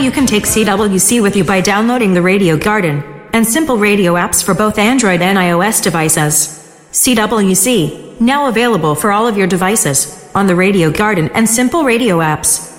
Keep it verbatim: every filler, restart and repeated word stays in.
you can take C W C with you by downloading the Radio Garden and Simple Radio apps for both Android and iOS devices. C W C, now available for all of your devices on the Radio Garden and Simple Radio apps.